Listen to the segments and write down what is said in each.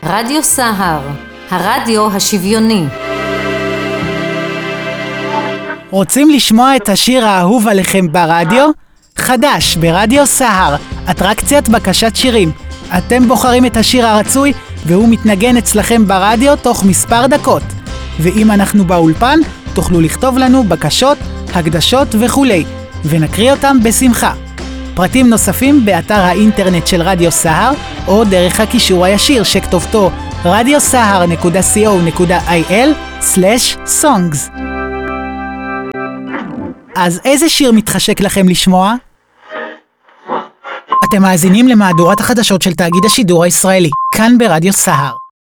רדיו סהר, הרדיו השוויוני. רוצים לשמוע את השיר האהוב עליכם ברדיו? חדש ברדיו סהר, אטרקציית בקשת שירים. אתם בוחרים את השיר הרצוי והוא מתנגן אצלכם ברדיו תוך מספר דקות. ואם אנחנו באולפן, תוכלו לכתוב לנו בקשות, הקדשות וכולי, ונקריא אותם בשמחה. פרטים נוספים באתר האינטרנט של רדיו סהר, או דרך הקישור הישיר שכתובתו radiosahar.co.il/songs. אז איזה שיר מתחשק לכם לשמוע? אתם מאזינים למהדורת החדשות של תאגיד השידור הישראלי, כאן ברדיו סהר.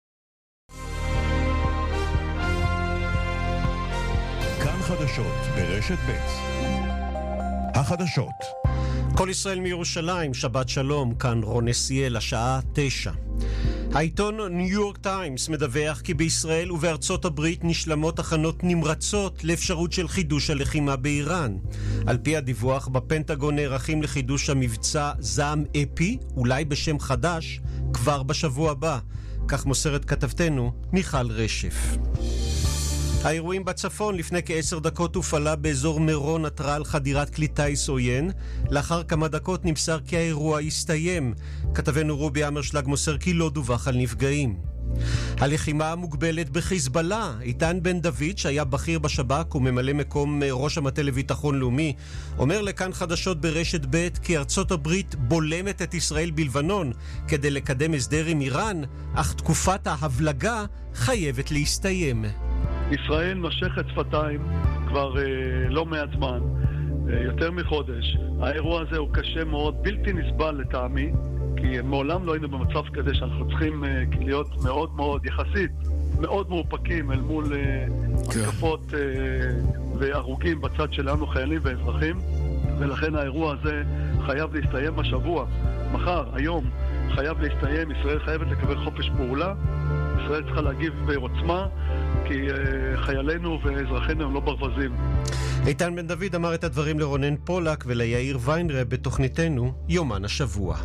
כאן חדשות ברשת ב'. החדשות. כל ישראל מירושלים, שבת שלום, כאן רון נסיאל, השעה 9. העיתון ניו יורק טיימס מדווח כי בישראל ובארצות הברית נשלמות הכנות נמרצות לאפשרות של חידוש הלחימה באיראן. על פי הדיווח, בפנטגון נערכים לחידוש המבצע זעם אפי, אולי בשם חדש, כבר בשבוע הבא. כך מוסרת כתבתנו מיכל רשף. האירועים בצפון, לפני כ10 דקות הופעלה באזור מירון התראה על חדירת כלי טיס עוין. לאחר כמה דקות נמסר כי האירוע הסתיים. כתבנו רובי אמרשלג מוסר כי לא דווח על נפגעים. הלחימה המוגבלת בחיזבאללה. איתן בן דוד, שהיה בכיר בשב"כ וממלא מקום ראש המטה לביטחון לאומי, אומר לכאן חדשות ברשת ב' כי ארצות הברית בולמת את ישראל בלבנון כדי לקדם הסדר עם איראן, אך תקופת ההבלגה חייבת להסתיים. ישראל נושכת שפתיים כבר לא מעט זמן, יותר מחודש. האירוע הזה הוא קשה מאוד, בלתי נסבל לטעמי, כי מעולם לא היינו במצב כזה שאנחנו צריכים להיות מאוד מאוד, יחסית, מאוד מאופקים אל מול התקפות והרוגים בצד שלנו, חיילים ואזרחים, ולכן האירוע הזה חייב להסתיים השבוע, מחר, היום, חייב להסתיים. ישראל חייבת לקבל חופש פעולה, ישראל צריכה להגיב בעוצמה, כי חיילינו ואזרחינו הם לא ברווזים. איתן בן דוד אמר את הדברים לרונן פולק וליאיר ויינרב בתוכניתנו יומן השבוע.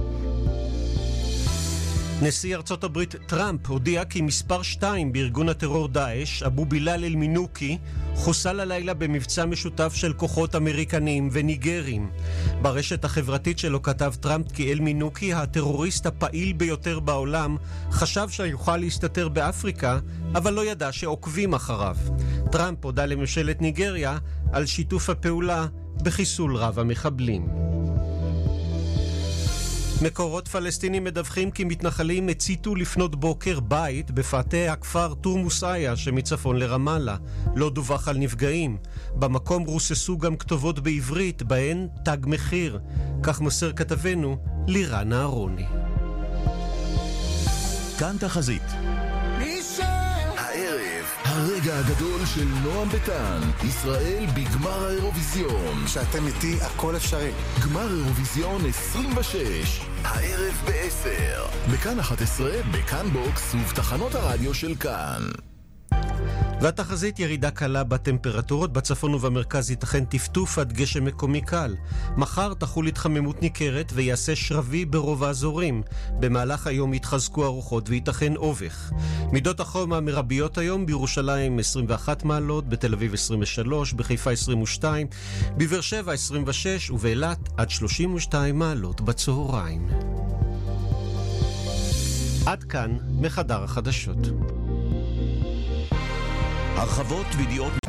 נשיא ארצות הברית טראמפ הודיע כי מספר 2 בארגון הטרור דאעש, אבו בילאל אל-מינוקי, חוסל הלילה במבצע משותף של כוחות אמריקנים וניגרים. ברשת החברתית שלו כתב טראמפ כי אל-מינוקי, הטרוריסט הפעיל ביותר בעולם, חשב שיוכל להסתתר באפריקה, אבל לא ידע שעוקבים אחריו. טראמפ הודע לממשלת ניגריה על שיתוף הפעולה בחיסול רב המחבלים. מקורות פלסטינים מדווחים כי מתנחלים הציתו לפנות בוקר בית בפאתי הכפר תורמוס-איה שמצפון לרמאללה. לא דווח על נפגעים. במקום רוססו גם כתובות בעברית בהן תג מחיר. כך מוסר כתבנו לירן אהרוני. כאן תחזית. הרגע הגדול של נועם ביטן, ישראל בגמר האירוויזיון. שאתם איתי, הכל אפשרי. גמר אירוויזיון 26, הערב ב-10. בכאן 11, בכאן בוקס ובתחנות הרדיו של כאן. והתחזית ירידה קלה בטמפרטורות, בצפון ובמרכז ייתכן טפטוף עד גשם מקומי קל. מחר תחול התחממות ניכרת ויעשה שרבי ברוב האזורים. במהלך היום יתחזקו הרוחות וייתכן אובך. מידות החום המרביות היום: בירושלים 21 מעלות, בתל אביב 23, בחיפה 22, בבאר שבע 26 ובאילת עד 32 מעלות בצהריים. עד כאן מחדר החדשות. הרחבות וידיעות